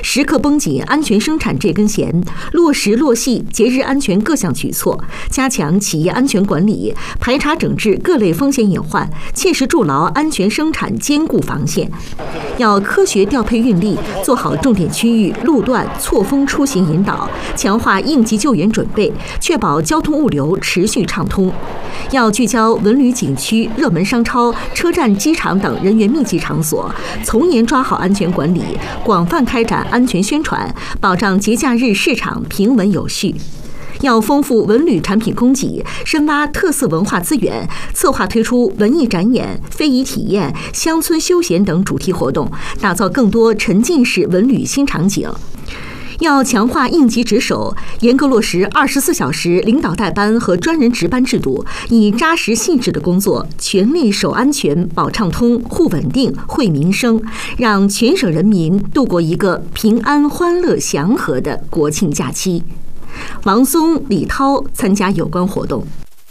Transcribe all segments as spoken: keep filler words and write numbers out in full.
时刻绷紧安全生产这根弦，落实落细节日安全各项举措，加强企业安全管理，排查整治各类风险隐患，切实筑牢安全生产坚固防线。要科学调配运力，做好重点区域路段错峰出行引导，强化应急救援准备，确保交通物流持续畅通。要聚焦文旅景区、热门商超、车站、机场等人员密集场所，从严抓好安全管理，广泛开展安全宣传，保障节假日市场平稳有序。要丰富文旅产品供给，深挖特色文化资源，策划推出文艺展演、非遗体验、乡村休闲等主题活动，打造更多沉浸式文旅新场景。要强化应急值守，严格落实二十四小时领导带班和专人值班制度，以扎实细致的工作，全力守安全、保畅通、护稳定、惠民生，让全省人民度过一个平安、欢乐、祥和的国庆假期。王松、李涛参加有关活动。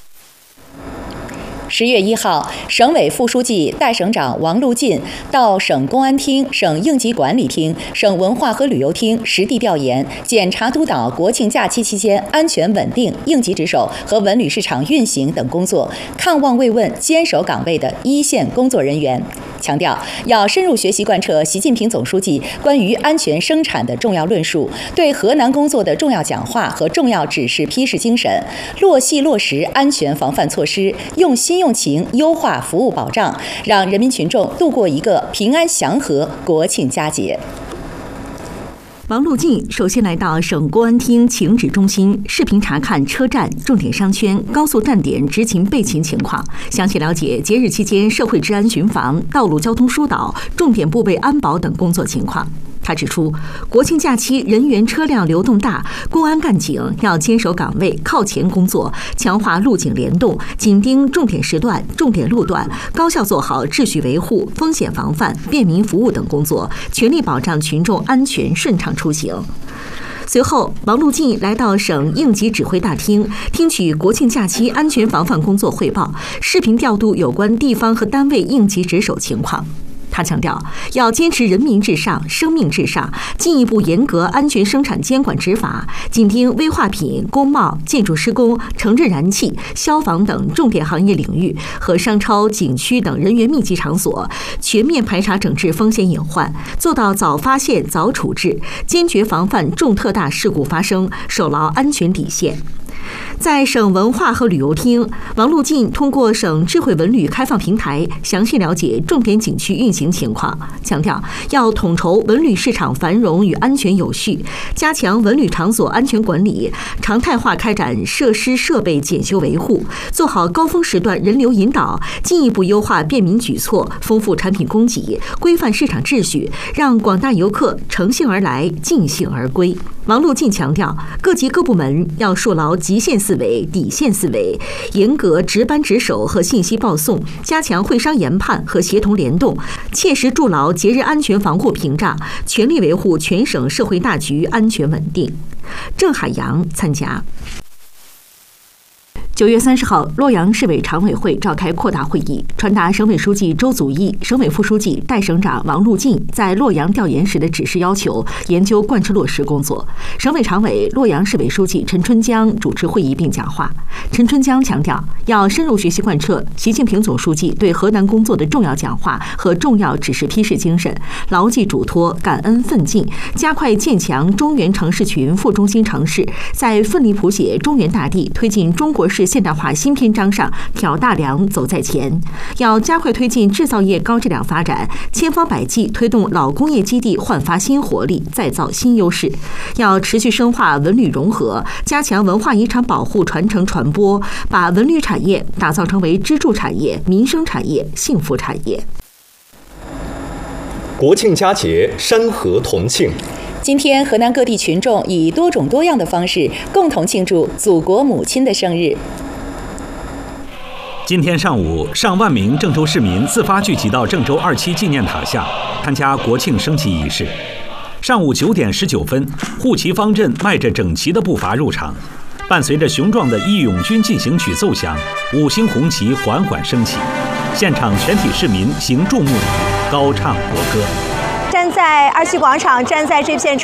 十月一号，省委副书记、代省长王路进到省公安厅、省应急管理厅、省文化和旅游厅实地调研，检查督导国庆假期期间安全稳定、应急值守和文旅市场运行等工作，看望慰问坚守岗位的一线工作人员。强调要深入学习贯彻习近平总书记关于安全生产的重要论述，对河南工作的重要讲话和重要指示批示精神，落细落实安全防范措施，用心用情优化服务保障，让人民群众度过一个平安祥和国庆佳节。 王路进首先来到省公安厅情指中心，视频查看车站、重点商圈、高速站点执勤备勤情况，详细了解节日期间社会治安巡防、道路交通疏导、重点部位安保等工作情况。他指出，国庆假期人员车辆流动大，公安干警要坚守岗位、靠前工作，强化路警联动，紧盯重点时段、重点路段，高效做好秩序维护、风险防范、便民服务等工作，全力保障群众安全顺畅出行。随后，王路进来到省应急指挥大厅，听取国庆假期安全防范工作汇报，视频调度有关地方和单位应急值守情况。他强调，要坚持人民至上、生命至上，进一步严格安全生产监管执法，紧盯危化品、工贸、建筑施工、城镇燃气、消防等重点行业领域和商超、景区等人员密集场所，全面排查整治风险隐患，做到早发现、早处置，坚决防范重特大事故发生，守牢安全底线。在省文化和旅游厅，王路进通过省智慧文旅开放平台详细了解重点景区运行情况，强调要统筹文旅市场繁荣与安全有序，加强文旅场所安全管理，常态化开展设施设备检修维护，做好高峰时段人流引导，进一步优化便民举措，丰富产品供给，规范市场秩序，让广大游客乘兴而来，尽兴而归。王路进强调，各级各部门要树牢极限思维、底线思维，严格值班值守和信息报送，加强会商研判和协同联动，切实筑牢节日安全防护屏障，全力维护全省社会大局安全稳定。郑海洋参加。九月三十号，洛阳市委常委会召开扩大会议，传达省委书记周祖义、省委副书记、代省长王路进在洛阳调研时的指示要求，研究贯彻落实工作。省委常委、洛阳市委书记陈春江主持会议并讲话。陈春江强调，要深入学习贯彻习近平总书记对河南工作的重要讲话和重要指示批示精神，牢记嘱托，感恩奋进，加快建强中原城市群副中心城市，在奋力谱写中原大地、推进中国式现代化新篇章上挑大梁走在前。要加快推进制造业高质量发展，千方百计推动老工业基地焕发新活力，再造新优势。要持续深化文旅融合，加强文化遗产保护、传承传播，把文旅产业打造成为支柱产业、民生产业、幸福产业。 国庆佳节，山河同庆。 今天，河南各地群众以多种多样的方式共同庆祝祖国母亲的生日。 今天上午，上万名郑州市民自发聚集到郑州二七纪念塔下，参加国庆升旗仪式。上午九点十九分，护旗方阵迈着整齐的步伐入场，伴随着雄壮的《义勇军进行曲》奏响，五星红旗缓缓升起，现场全体市民行注目礼，高唱国歌。 站在二七广场，站在这片